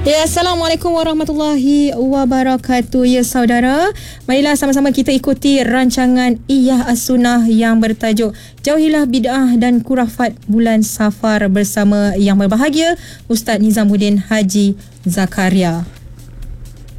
Ya, Assalamualaikum warahmatullahi wabarakatuh. Ya saudara, marilah sama-sama kita ikuti rancangan Iyah As-Sunnah yang bertajuk Jauhilah Bid'ah dan Kurafat Bulan Safar bersama yang berbahagia Ustaz Nizamuddin Haji Zakaria.